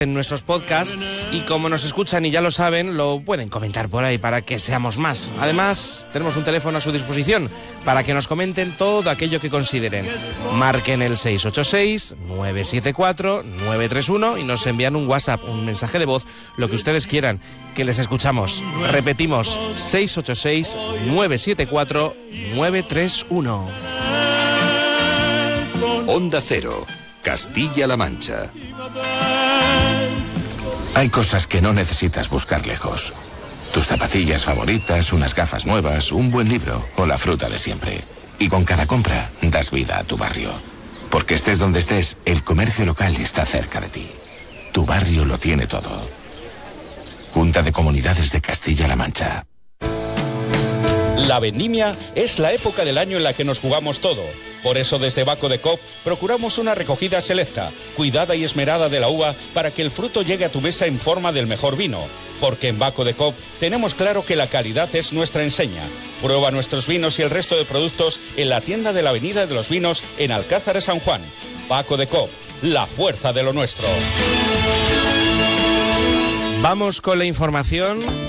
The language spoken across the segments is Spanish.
en nuestros podcasts y como nos escuchan y ya lo saben, lo pueden comentar por ahí para que seamos más. Además, tenemos un teléfono a su disposición para que nos comenten todo aquello que consideren. Marquen el 686-974-931 y nos envían un WhatsApp, un mensaje de voz, lo que ustedes quieran, que les escuchamos. Repetimos, 686-974-931. Onda Cero, Castilla-La Mancha. Hay cosas que no necesitas buscar lejos. Tus zapatillas favoritas, unas gafas nuevas, un buen libro o la fruta de siempre. Y con cada compra das vida a tu barrio. Porque estés donde estés, el comercio local está cerca de ti. Tu barrio lo tiene todo. Junta de Comunidades de Castilla-La Mancha. La vendimia es la época del año en la que nos jugamos todo. Por eso desde Baco de Coop procuramos una recogida selecta, cuidada y esmerada de la uva para que el fruto llegue a tu mesa en forma del mejor vino. Porque en Baco de Coop tenemos claro que la calidad es nuestra enseña. Prueba nuestros vinos y el resto de productos en la tienda de la Avenida de los Vinos en Alcázar de San Juan. Baco de Coop, la fuerza de lo nuestro. Vamos con la información.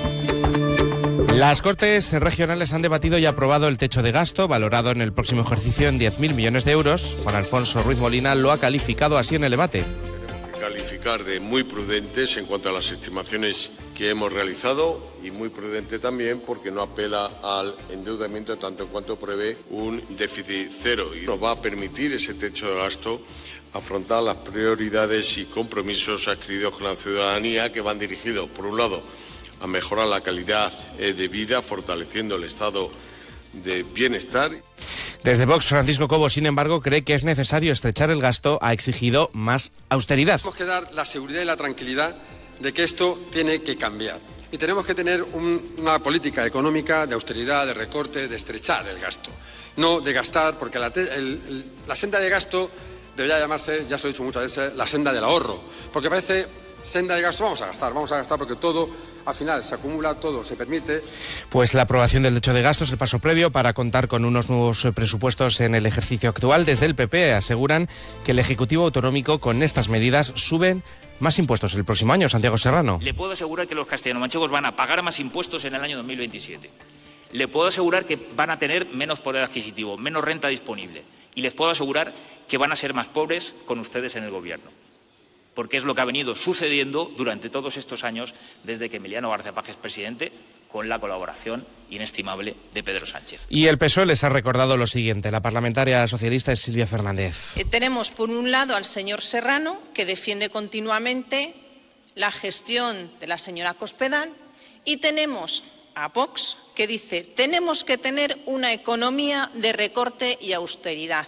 Las Cortes regionales han debatido y aprobado el techo de gasto, valorado en el próximo ejercicio en 10.000 millones de euros. Juan Alfonso Ruiz Molina lo ha calificado así en el debate. Tenemos que calificar de muy prudentes en cuanto a las estimaciones que hemos realizado y muy prudente también porque no apela al endeudamiento tanto en cuanto prevé un déficit cero y nos va a permitir ese techo de gasto afrontar las prioridades y compromisos adquiridos con la ciudadanía que van dirigidos, por un lado, a mejorar la calidad de vida, fortaleciendo el estado de bienestar. Desde Vox, Francisco Cobo, sin embargo, cree que es necesario estrechar el gasto, ha exigido más austeridad. Tenemos que dar la seguridad y la tranquilidad de que esto tiene que cambiar. Y tenemos que tener una política económica de austeridad, de recorte, de estrechar el gasto. No de gastar, porque la senda de gasto debería llamarse, ya se lo he dicho muchas veces, la senda del ahorro. Porque parece senda de gasto, vamos a gastar porque todo al final se acumula, todo se permite. Pues la aprobación del techo de gasto es el paso previo para contar con unos nuevos presupuestos en el ejercicio actual. Desde el PP aseguran que el Ejecutivo Autonómico con estas medidas suben más impuestos el próximo año. Santiago Serrano. Le puedo asegurar que los castellano-manchegos van a pagar más impuestos en el año 2027. Le puedo asegurar que van a tener menos poder adquisitivo, menos renta disponible. Y les puedo asegurar que van a ser más pobres con ustedes en el gobierno. Porque es lo que ha venido sucediendo durante todos estos años desde que Emiliano García Paje es presidente, con la colaboración inestimable de Pedro Sánchez. Y el PSOE les ha recordado lo siguiente. La parlamentaria socialista es Silvia Fernández. Tenemos por un lado al señor Serrano, que defiende continuamente la gestión de la señora Cospedal, y tenemos a Vox, que dice: tenemos que tener una economía de recorte y austeridad.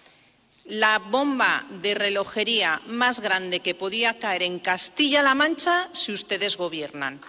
La bomba de relojería más grande que podía caer en Castilla-La Mancha si ustedes gobiernan.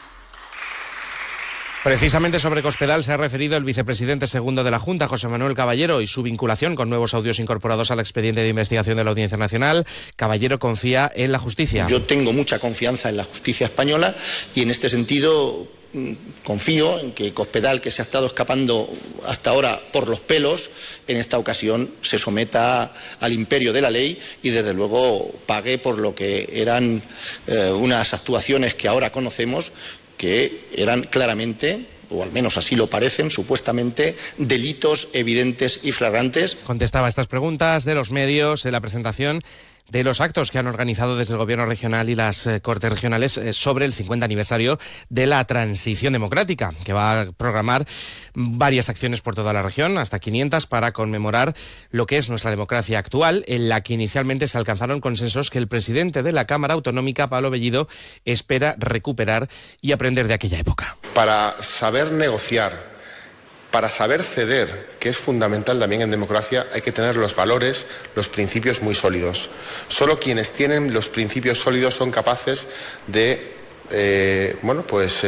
Precisamente sobre Cospedal se ha referido el vicepresidente segundo de la Junta, José Manuel Caballero, y su vinculación con nuevos audios incorporados al expediente de investigación de la Audiencia Nacional. Caballero confía en la justicia. Yo tengo mucha confianza en la justicia española y en este sentido confío en que Cospedal, que se ha estado escapando hasta ahora por los pelos, en esta ocasión se someta al imperio de la ley y desde luego pague por lo que eran unas actuaciones que ahora conocemos, que eran claramente, o al menos así lo parecen, supuestamente, delitos evidentes y flagrantes. Contestaba a estas preguntas de los medios en la presentación de los actos que han organizado desde el Gobierno regional y las Cortes regionales sobre el 50 aniversario de la transición democrática, que va a programar varias acciones por toda la región, hasta 500, para conmemorar lo que es nuestra democracia actual, en la que inicialmente se alcanzaron consensos que el presidente de la Cámara Autonómica, Pablo Bellido, espera recuperar y aprender de aquella época. Para saber negociar, para saber ceder, que es fundamental también en democracia, hay que tener los valores, los principios muy sólidos. Solo quienes tienen los principios sólidos son capaces de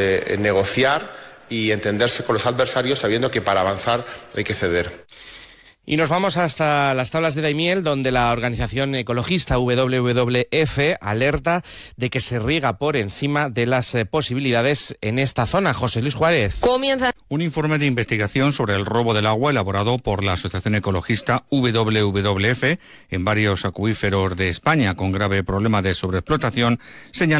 negociar y entenderse con los adversarios sabiendo que para avanzar hay que ceder. Y nos vamos hasta las tablas de Daimiel, donde la organización ecologista WWF alerta de que se riega por encima de las posibilidades en esta zona. José Luis Juárez. Comienza un informe de investigación sobre el robo del agua elaborado por la asociación ecologista WWF en varios acuíferos de España con grave problema de sobreexplotación. Señala